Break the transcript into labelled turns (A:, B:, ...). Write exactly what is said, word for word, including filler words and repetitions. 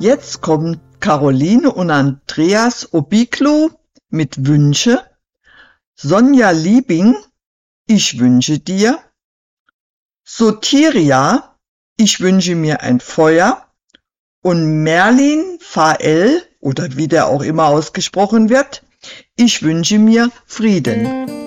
A: Jetzt kommen Caroline und Andreas Obiglo mit Wünsche, Sonja Liebing, ich wünsche dir, Sotiria, ich wünsche mir ein Feuer und Merlin Fael, oder wie der auch immer ausgesprochen wird, ich wünsche mir Frieden.